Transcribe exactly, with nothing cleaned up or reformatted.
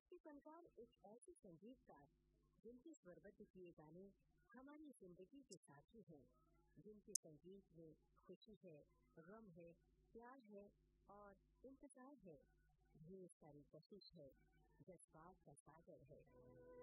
के फनकार एक ऐसे संगीतकार जिनके स्वरबद्ध किए गाने हमारी जिंदगी के साथी हैं, जिनके संगीत में खुशी है, गम है, प्यार है और इंतजार है, ढेर सारी कशिश है, जज्बात का सागर है।